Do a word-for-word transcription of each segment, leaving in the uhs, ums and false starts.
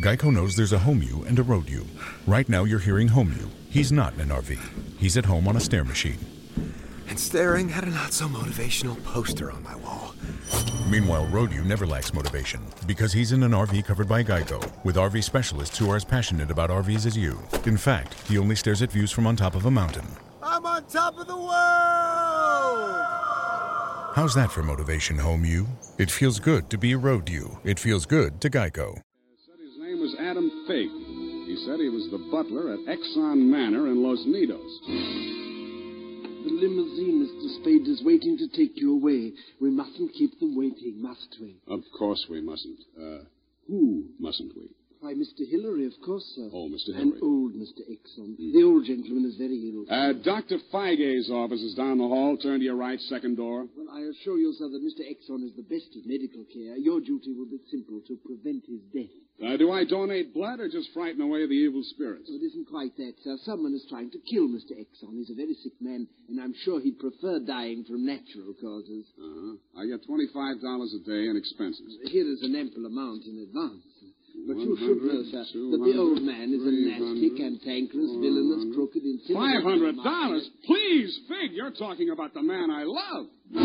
Geico knows there's a home you and a road you. Right now you're hearing home you. He's not in an R V. He's at home on a stair machine. And staring at a not-so-motivational poster on my wall. Meanwhile, road you never lacks motivation because he's in an R V covered by Geico with R V specialists who are as passionate about R Vs as you. In fact, he only stares at views from on top of a mountain. I'm on top of the world! How's that for motivation, home you? It feels good to be a road you. It feels good to Geico. Said his name was Adam Fake. He said he was the butler at Exxon Manor in Los Nidos. The limousine, Mister Spade, is waiting to take you away. We mustn't keep them waiting, must we? Of course we mustn't. Uh, who mustn't we? Why, Mister Hillary, of course, sir. Oh, Mister And Hillary. old Mister Exxon. Mm. The old gentleman is very ill. Uh, Doctor Feige's office is down the hall. Turn to your right, second door. Well, I assure you, sir, that Mister Exxon is the best of medical care. Your duty will be simple, to prevent his death. Uh, do I donate blood or just frighten away the evil spirits? Oh, it isn't quite that, sir. Someone is trying to kill Mister Exxon. He's a very sick man, and I'm sure he'd prefer dying from natural causes. Uh-huh. I get twenty-five dollars a day in expenses. Here is an ample amount in advance. But you should know, sir, that the old man is a nasty, cantankerous, villainous, crooked, insidious... Five hundred dollars? Please, Fig, you're talking about the man I love.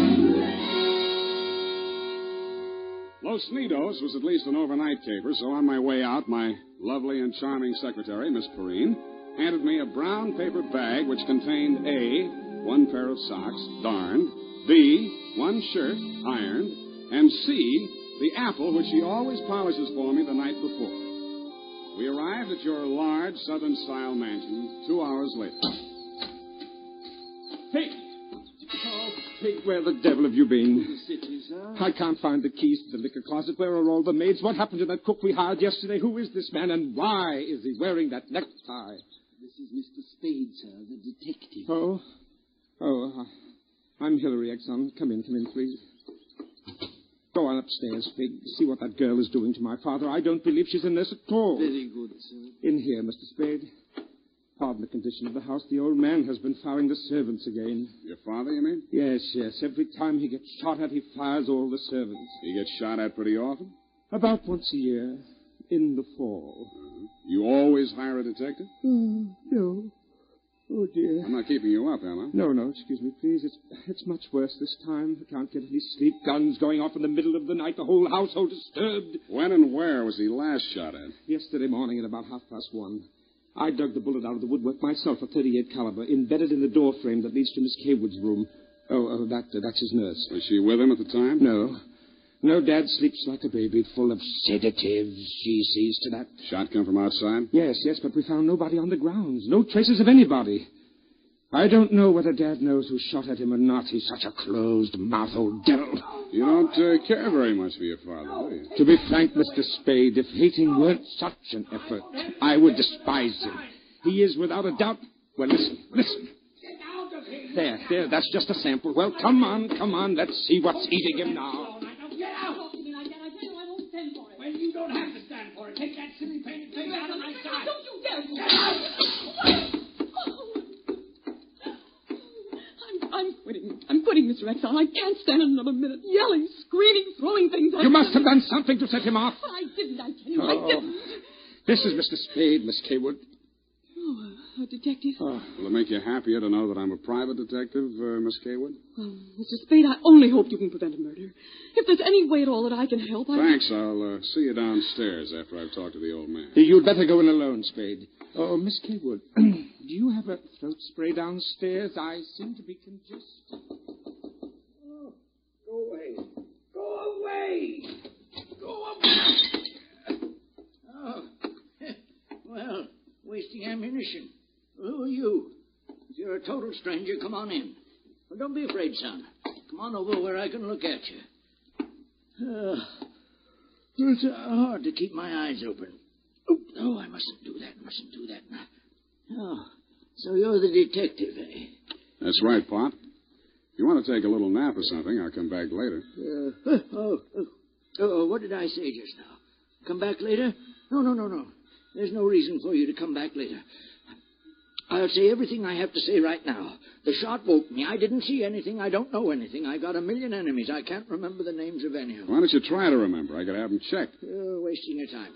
Los Nidos was at least an overnight caper, so on my way out, my lovely and charming secretary, Miss Perrine, handed me a brown paper bag which contained A, one pair of socks, darned, B, one shirt, ironed, and C, the apple which she always polishes for me the night before. We arrived at your large Southern-style mansion two hours later. Hey! Oh, Pig, where the devil have you been? The city, sir. I can't find the keys to the liquor closet. Where are all the maids? What happened to that cook we hired yesterday? Who is this man, and why is he wearing that necktie? This is Mister Spade, sir, the detective. Oh? Oh, uh, I'm Hillary Exxon. Come in, come in, please. Go on upstairs, Fig. See what that girl is doing to my father. I don't believe she's in this at all. Very good, sir. In here, Mister Spade. Pardon the condition of the house. The old man has been firing the servants again. Your father, you mean? Yes, yes. Every time he gets shot at, he fires all the servants. He gets shot at pretty often? About once a year, in the fall. Uh-huh. You always hire a detective? Oh, no. Oh, dear. I'm not keeping you up, am I? No, no, excuse me, please. It's it's much worse this time. I can't get any sleep. Guns going off in the middle of the night. The whole household disturbed. When and where was he last shot at? Yesterday morning at about half past one. I dug the bullet out of the woodwork myself, a thirty-eight caliber, embedded in the door frame that leads to Miss Kaywood's room. Oh, oh that uh, that's his nurse. Was she with him at the time? No. No, Dad sleeps like a baby, full of sedatives. She sees to that. Shot come from outside? Yes, yes, but we found nobody on the grounds. No traces of anybody. I don't know whether Dad knows who shot at him or not. He's such a closed-mouthed old devil. You don't uh, care very much for your father, do you? To be frank, Mister Spade, if hating weren't such an effort, I would despise him. He is, without a doubt... Well, listen, listen. There, there, that's just a sample. Well, come on, come on. Let's see what's eating him now. Get out! Don't you mean I get? I tell you I won't stand for it. Well, you don't have to stand for it. Take that silly painted thing out of my sight. Don't you dare! Get out! I'm, I'm quitting. I'm quitting, Mister Exxon. I can't stand another minute. Yelling, screaming, throwing things at You me. must have done something to set him off. But I didn't, I tell you. Oh. I didn't. This is Mister Spade, Miss Kaywood. Oh, a detective? Oh. Will it make you happier to know that I'm a private detective, uh, Miss Kaywood? Oh, Mister Spade, I only hope you can prevent a murder. If there's any way at all that I can help, I... Thanks. I'll uh, see you downstairs after I've talked to the old man. You'd better go in alone, Spade. Oh, Miss Kaywood, do you have a throat spray downstairs? I seem to be congested. Oh, go away. Go away. Go away. Oh, well, wasting ammunition. Who are you? If you're a total stranger, come on in. Well, don't be afraid, son. Come on over where I can look at you. Uh, it's uh, hard to keep my eyes open. Oh, oh, I mustn't do that. Mustn't do that. Oh, so you're the detective, eh? That's right, Pop. If you want to take a little nap or something, I'll come back later. Uh, oh, oh, oh, what did I say just now? Come back later? No, no, no, no. There's no reason for you to come back later. I'll say everything I have to say right now. The shot woke me. I didn't see anything. I don't know anything. I got a million enemies. I can't remember the names of any of them. Why don't you try to remember? I could have them checked. You're wasting your time.